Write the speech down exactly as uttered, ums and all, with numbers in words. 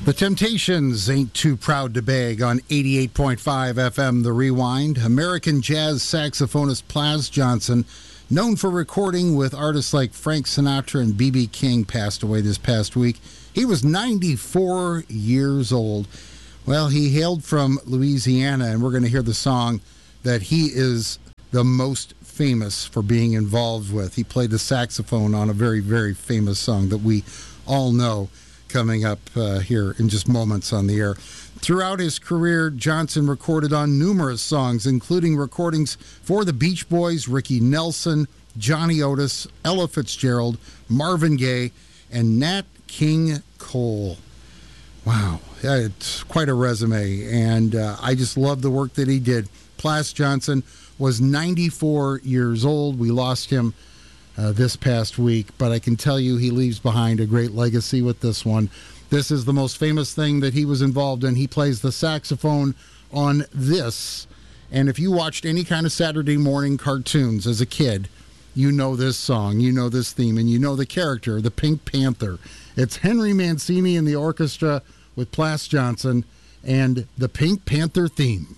The Temptations ain't too proud to beg on eighty-eight point five F M The Rewind. American jazz saxophonist Plas Johnson, known for recording with artists like Frank Sinatra and B B King, passed away this past week. He was ninety-four years old. Well, he hailed from Louisiana, and we're going to hear the song that he is the most famous for being involved with. He played the saxophone on a very, very famous song that we all know, coming up uh, here in just moments on the air. Throughout his career, Johnson recorded on numerous songs, including recordings for the Beach Boys, Ricky Nelson, Johnny Otis, Ella Fitzgerald, Marvin Gaye, and Nat King Cole. Wow, it's quite a resume, and uh, I just love the work that he did. Plas Johnson was ninety-four years old. We lost him Uh, this past week, but I can tell you he leaves behind a great legacy with this one. This is the most famous thing that he was involved in. He plays the saxophone on this, and if you watched any kind of Saturday morning cartoons as a kid, you know this song, you know this theme, and you know the character, the Pink Panther. It's Henry Mancini and the orchestra with Plas Johnson and the Pink Panther theme.